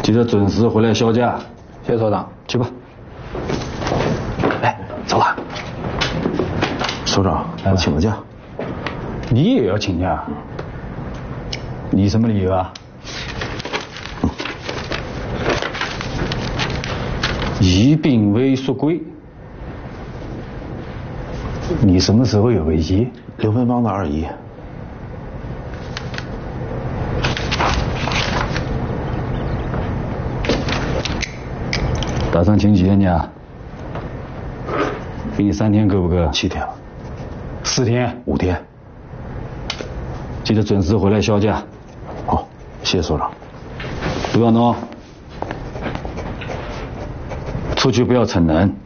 记得准时回来销假。 谢谢所长， 去吧。 哎，走了。 首长，我请个假。 你也要请假？你什么理由啊？疑病危缩归。你什么时候有危机？ 刘文邦的二姨。 打算请几天假？给你3天够不够 ？7天了。 4天 ？5天。 记得准时回来销假。 好，谢谢所长。 不要闹，出去不要逞能。